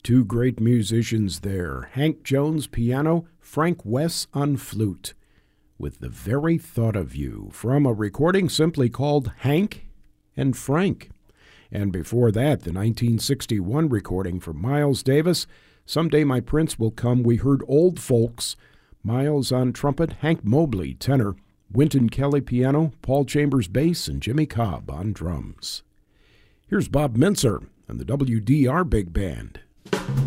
Two great musicians there, Hank Jones piano, Frank Wess on flute, with The Very Thought of You, from a recording simply called Hank and Frank. And before that, the 1961 recording from Miles Davis, Someday My Prince Will Come. We heard Old Folks, Miles on trumpet, Hank Mobley tenor, Wynton Kelly piano, Paul Chambers bass, and Jimmy Cobb on drums. Here's Bob Mintzer and the WDR Big Band.